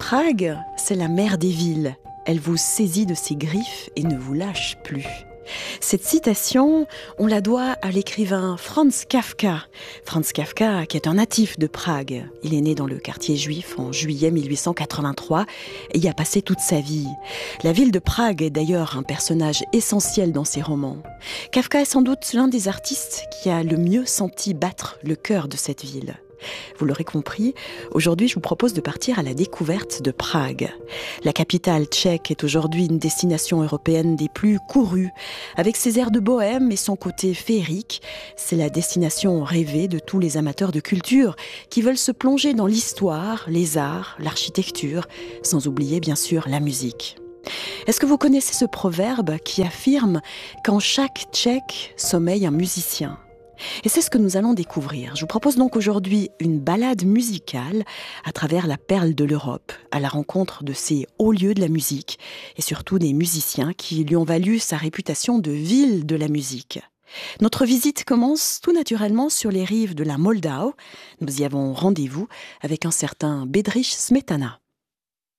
Prague, c'est la mère des villes. Elle vous saisit de ses griffes et ne vous lâche plus. Cette citation, on la doit à l'écrivain Franz Kafka. Franz Kafka, qui est un natif de Prague. Il est né dans le quartier juif en juillet 1883 et y a passé toute sa vie. La ville de Prague est d'ailleurs un personnage essentiel dans ses romans. Kafka est sans doute l'un des artistes qui a le mieux senti battre le cœur de cette ville. Vous l'aurez compris, aujourd'hui je vous propose de partir à la découverte de Prague. La capitale tchèque est aujourd'hui une destination européenne des plus courues. Avec ses airs de bohème et son côté féerique, c'est la destination rêvée de tous les amateurs de culture qui veulent se plonger dans l'histoire, les arts, l'architecture, sans oublier bien sûr la musique. Est-ce que vous connaissez ce proverbe qui affirme qu'en chaque Tchèque sommeille un musicien ? Et c'est ce que nous allons découvrir. Je vous propose donc aujourd'hui une balade musicale à travers la perle de l'Europe, à la rencontre de ces hauts lieux de la musique et surtout des musiciens qui lui ont valu sa réputation de ville de la musique. Notre visite commence tout naturellement sur les rives de la Moldau. Nous y avons rendez-vous avec un certain Bedřich Smetana.